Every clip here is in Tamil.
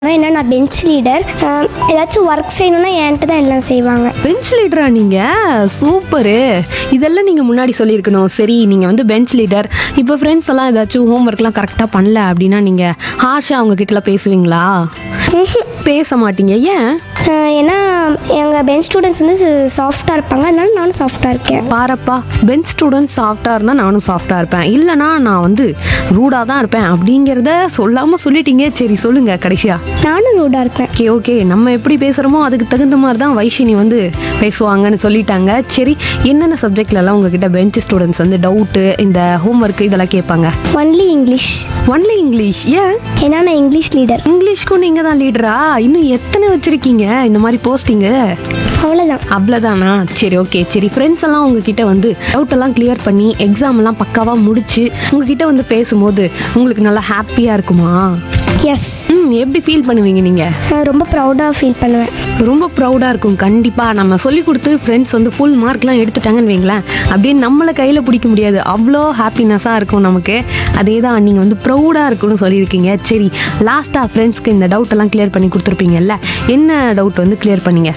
ஏன்னா நான் பெஞ்ச் லீடர். ஏதாச்சும் ஒர்க் செய்யணும்னா என்கிட்ட தான் எல்லாம் செய்வாங்க. பெஞ்ச் லீடரா நீங்க? சூப்பரு. இதெல்லாம் நீங்க முன்னாடி சொல்லியிருக்கணும். சரி, நீங்க வந்து பெஞ்ச் லீடர். இப்போ ஃப்ரெண்ட்ஸ் எல்லாம் ஏதாச்சும் ஹோம்ஒர்க்லாம் கரெக்டாக பண்ணல அப்படின்னா நீங்க ஹார்ஷா அவங்க கிட்டலாம் பேசுவீங்களா? பேச மாட்டீங்க. ஏன்? ஏன்னா எங்கள் பெஞ்ச் ஸ்டூடெண்ட்ஸ் வந்து சாஃப்டாக இருப்பாங்க, அதனால நானும் சாஃப்டாக இருக்கேன். பாரப்பா, பெஞ்ச் ஸ்டூடெண்ட் சாஃப்டாக இருந்தால் நானும் சாஃப்டாக இருப்பேன், இல்லைனா நான் வந்து ரூடாக தான் இருப்பேன் அப்படிங்கிறத சொல்லாமல் சொல்லிட்டீங்க. சரி, சொல்லுங்க கடைசியா. நானும் ரூடாக இருப்பேன். ஓகே ஓகே, நம்ம எப்படி பேசுகிறோமோ அதுக்கு தகுந்த மாதிரி தான் வைஷினி வந்து பேசுவாங்கன்னு சொல்லிட்டாங்க. சரி, என்னென்ன சப்ஜெக்ட்லலாம் உங்ககிட்ட பெஞ்ச் ஸ்டூடெண்ட்ஸ் வந்து டவுட்டு, இந்த ஹோம்ஒர்க்கு இதெல்லாம் கேட்பாங்க? Only English. Only English? ஏன்? ஏன்னா நான் இங்கிலீஷ் லீடர். இங்கிலீஷ்க்கும் நீங்கள் தான் லீடரா? இன்னும் எத்தனை வச்சுருக்கீங்க இந்த மாதிரி போஸ்டிங்கு? அவ்வளோதான். அவ்வளோதானா? சரி, ஓகே. சரி, ஃப்ரெண்ட்ஸ் எல்லாம் உங்ககிட்ட வந்து டவுட் எல்லாம் கிளியர் பண்ணி எக்ஸாம் எல்லாம் பக்காவாக முடிச்சு உங்ககிட்ட வந்து பேசும்போது உங்களுக்கு நல்லா ஹாப்பியாக இருக்குமா? எஸ். எப்படி ஃபீல் பண்ணுவீங்க நீங்கள்? ரொம்ப ப்ரௌடாக ஃபீல் பண்ணுவேன். ரொம்ப ப்ரௌடாக இருக்கும். கண்டிப்பாக நம்ம சொல்லி கொடுத்து ஃப்ரெண்ட்ஸ் வந்து ஃபுல் மார்க்லாம் எடுத்துட்டாங்கன்னு வைங்களேன், அப்படியே நம்மளை கையில் பிடிக்க முடியாது, அவ்வளோ ஹாப்பினஸ்ஸாக இருக்கும் நமக்கு. அதே தான் நீங்கள் வந்து ப்ரௌடாக இருக்குன்னு சொல்லியிருக்கீங்க. சரி, லாஸ்ட்டாக ஃப்ரெண்ட்ஸ்க்கு இந்த டவுட்டெல்லாம் கிளியர் பண்ணி கொடுத்துருப்பீங்கல்ல, என்ன டவுட் வந்து கிளியர் பண்ணீங்க?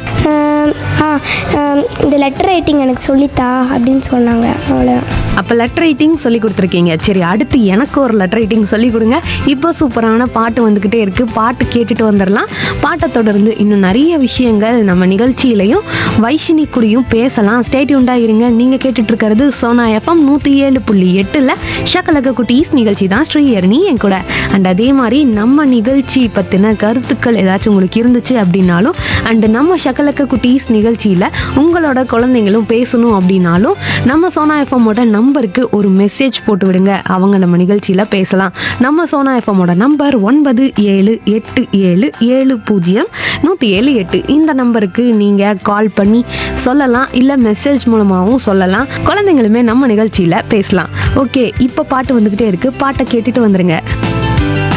இந்த லெட்டர் ரைட்டிங் எனக்கு சொல்லித்தா அப்படின்னு சொன்னாங்க. அவ்வளோதான். அப்போ லெட்டர் ரைட்டிங் சொல்லி கொடுத்துருக்கீங்க. சரி, அடுத்து எனக்கு ஒரு லெட்டர் ரைட்டிங் சொல்லி கொடுங்க. இப்போ சூப்பரான பாட்டு வந்துக்கிட்டே இருக்குது, பாட்டு கேட்டுட்டு வந்துடலாம். பாட்டை தொடர்ந்து இன்னும் நிறைய விஷயங்கள் நம்ம நிகழ்ச்சியிலையும் வைஷினி கூடயும் பேசலாம். ஸ்டே டியூன்டாக இருங்க. நீங்கள் கேட்டுட்ருக்கிறது சோனா எஃப்எம் 107.8 ஷக்கலக்க குட்டீஸ் நிகழ்ச்சி தான். ஸ்ரீஹரணி என் கூட. அண்ட் அதே மாதிரி நம்ம நிகழ்ச்சி பற்றின கருத்துக்கள் ஏதாச்சும் உங்களுக்கு இருந்துச்சு அப்படின்னாலும், அண்டு நம்ம ஷக்கலக்க குட்டீஸ் நிகழ்ச்சியில் உங்களோட குழந்தைங்களும் பேசணும் அப்படின்னாலும் நம்ம சோனா எஃப்எம்மோட நம்பருக்கு ஒரு மெசேஜ் போட்டு விடுங்க. அவங்க நம்ம நிகழ்ச்சியில் பேசலாம். நம்ம சோனா எஃப்எம்மோட நம்பர் 9787700178. இந்த நம்பருக்கு நீங்கள் கால் பண்ணி சொல்லலாம், இல்லை மெசேஜ் மூலமாகவும் சொல்லலாம். குழந்தைங்களுமே நம்ம நிகழ்ச்சியில் பேசலாம். ஓகே, இப்போ பாட்டு வந்துக்கிட்டே இருக்குது, பாட்டை கேட்டுட்டு வந்துருங்க.